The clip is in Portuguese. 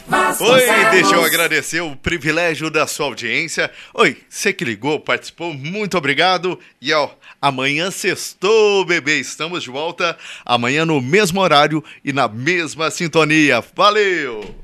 Oi, deixa eu agradecer o privilégio da sua audiência. Oi, você que ligou, participou, muito obrigado. E ó, amanhã sextou, bebê. Estamos de volta amanhã no mesmo horário e na mesma sintonia. Valeu!